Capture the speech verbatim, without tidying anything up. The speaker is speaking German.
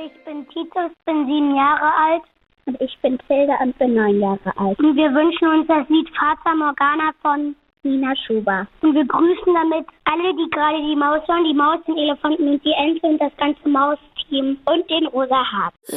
Ich bin Titus, bin sieben Jahre alt. Und ich bin Tilda und bin neun Jahre alt. Und wir wünschen uns das Lied Fata Morgana von Nina Schuber. Und wir grüßen damit alle, die gerade die Maus hören, die Maus, den Elefanten und die Ente und das ganze Mausteam und den rosa Hab.